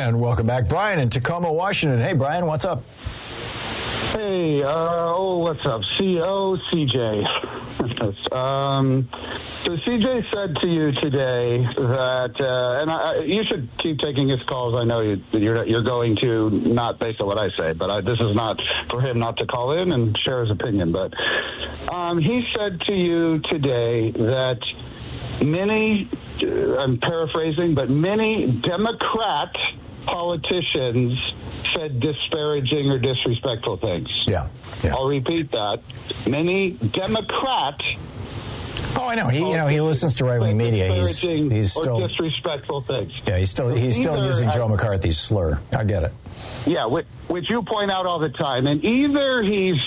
And welcome back, Brian in Tacoma, Washington. Hey, Brian, what's up? Hey, what's up? CJ. So CJ said to you today that, you should keep taking his calls. I know you're going to, not based on what I say, but this is not for him not to call in and share his opinion. But he said to you today that many, I'm paraphrasing, but many Democrat politicians said disparaging or disrespectful things. Yeah. I'll repeat that. Many Democrat. Oh, I know. He listens to right-wing media. He's still disrespectful things. Yeah, he's still using Joe McCarthy's slur. I get it. Yeah, which you point out all the time, and either he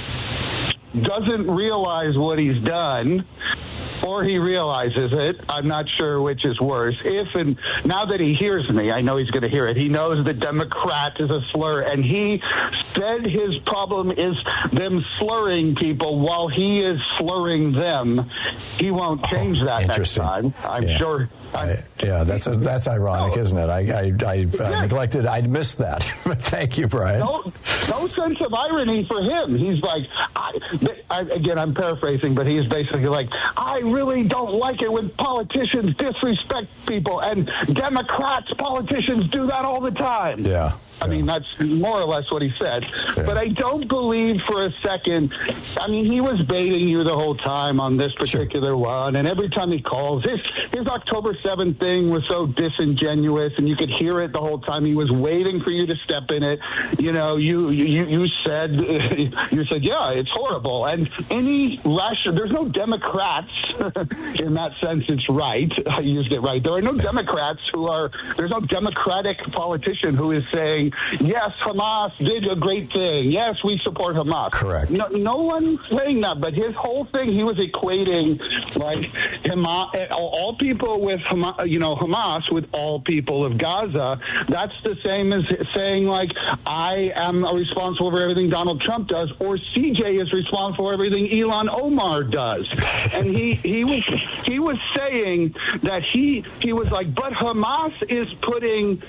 doesn't realize what he's done, or he realizes it. I'm not sure which is worse. Now that he hears me, I know he's going to hear it. He knows that Democrat is a slur, and he said his problem is them slurring people while he is slurring them. He won't change that next time. I'm sure. That's ironic, isn't it? I neglected. I missed that. But thank you, Brian. No sense of irony for him. He's like, again, I'm paraphrasing, but he's basically like, I really don't like it when politicians disrespect people, and Democrats, politicians do that all the time. Yeah. I mean, that's more or less what he said. Yeah. But I don't believe for a second. I mean, he was baiting you the whole time on this particular one. And every time he calls, his October 7th thing was so disingenuous, and you could hear it the whole time. He was waiting for you to step in it. You know, you said, yeah, it's horrible. And there's no Democrats in that sense. It's right. I used it right. There are no Democrats there's no Democratic politician who is saying, yes, Hamas did a great thing. Yes, we support Hamas. Correct. No one's saying that, but his whole thing, he was equating like Hamas, all people with Hamas with all people of Gaza. That's the same as saying like I am responsible for everything Donald Trump does, or CJ is responsible for everything Ilhan Omar does. And he was saying that he was like, but Hamas is putting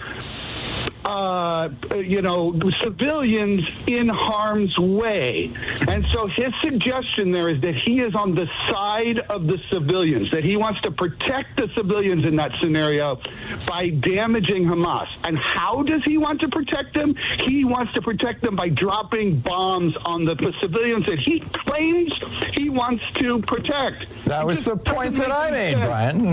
civilians in harm's way. And so his suggestion there is that he is on the side of the civilians, that he wants to protect the civilians in that scenario by damaging Hamas. And how does he want to protect them? He wants to protect them by dropping bombs on the civilians that he claims he wants to protect. That was the point that I made, Brian.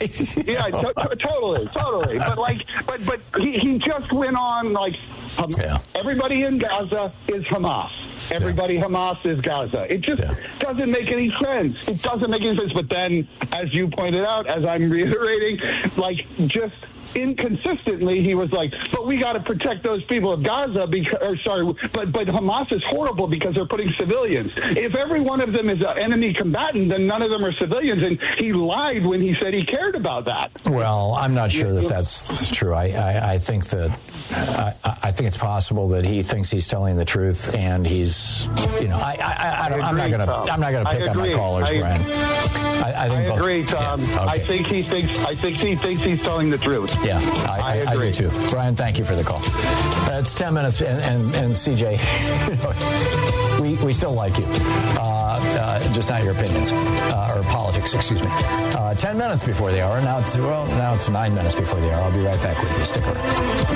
Totally. But he just went on like everybody in Gaza is Hamas. Everybody Hamas is Gaza. It just doesn't make any sense. It doesn't make any sense. But then, as you pointed out, as I'm reiterating, like just inconsistently, he was like, but we got to protect those people of Gaza but Hamas is horrible because they're putting civilians. If every one of them is an enemy combatant, then none of them are civilians, and he lied when he said he cared about that. Well, I'm not sure that's true. I think that I think it's possible that he thinks he's telling the truth, and he's, I'm not going to pick on my callers, Brian. I agree, Tom. Yeah, okay. I think he thinks he's telling the truth. Yeah, I agree. I do too. Brian, thank you for the call. It's 10 minutes, and CJ, we still like you, just not your opinions or politics. Excuse me. 10 minutes before the hour. Now it's 9 minutes before the hour. I'll be right back with you. Stick around.